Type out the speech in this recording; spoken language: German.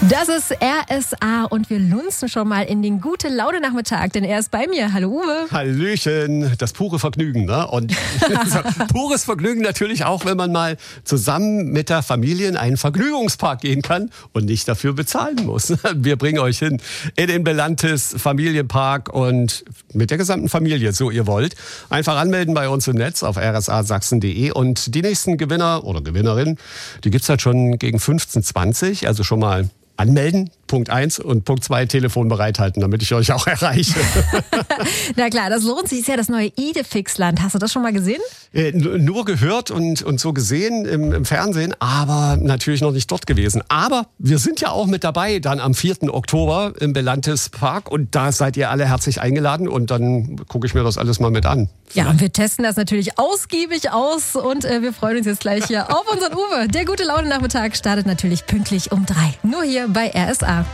Das ist RSA und wir lunzen schon mal in den Gute-Laune-Nachmittag, denn er ist bei mir. Hallo Uwe. Hallöchen, das pure Vergnügen, ne? Und pures Vergnügen natürlich auch, wenn man mal zusammen mit der Familie in einen Vergnügungspark gehen kann und nicht dafür bezahlen muss. Wir bringen euch hin in den Belantis Familienpark und mit der gesamten Familie, so ihr wollt. Einfach anmelden bei uns im Netz auf rsasachsen.de und die nächsten Gewinner oder Gewinnerinnen, die gibt's halt schon gegen 15:20, also schon mal anmelden, Punkt 1 und Punkt 2 Telefon bereithalten, damit ich euch auch erreiche. Na klar, das lohnt sich. Ist ja das neue Idefixland. Hast du das schon mal gesehen? Nur gehört und so gesehen im Fernsehen, aber natürlich noch nicht dort gewesen. Aber wir sind ja auch mit dabei dann am 4. Oktober im Belantis Park und da seid ihr alle herzlich eingeladen und dann gucke ich mir das alles mal mit an. Ja, und wir testen das natürlich ausgiebig aus und wir freuen uns jetzt gleich hier auf unseren Uwe. Der Gute-Laune-Nachmittag startet natürlich pünktlich um 3. Nur hier bei RSA.